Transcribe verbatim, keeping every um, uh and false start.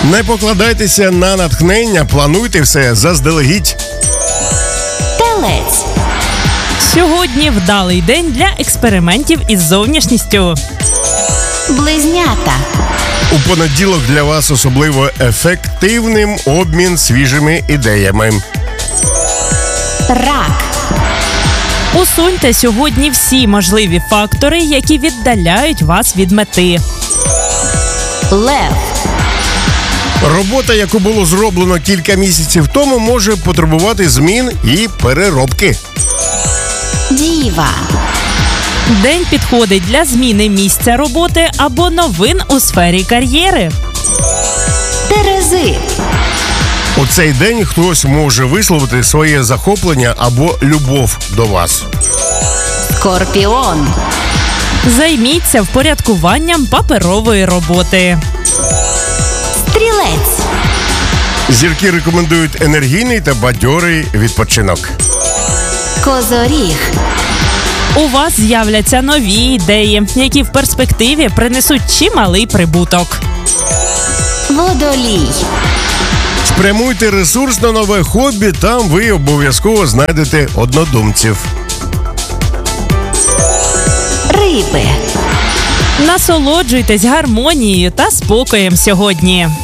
Не покладайтеся на натхнення, плануйте все заздалегідь. Телець. Сьогодні вдалий день для експериментів із зовнішністю. Близнята. У понеділок для вас особливо ефективним обмін свіжими ідеями. Рак. Усуньте сьогодні всі можливі фактори, які віддаляють вас від мети. Лев. Робота, яку було зроблено кілька місяців тому, може потребувати змін і переробки. Діва. День підходить для зміни місця роботи або новин у сфері кар'єри. Терези. У цей день хтось може висловити своє захоплення або любов до вас. Скорпіон. Займіться впорядкуванням паперової роботи. Стрілець. Зірки рекомендують енергійний та бадьорий відпочинок. Козоріг. У вас з'являться нові ідеї, які в перспективі принесуть чималий прибуток. Водолій. Спрямуйте ресурс на нове хобі, там ви обов'язково знайдете однодумців. Риби. Насолоджуйтесь гармонією та спокоєм сьогодні.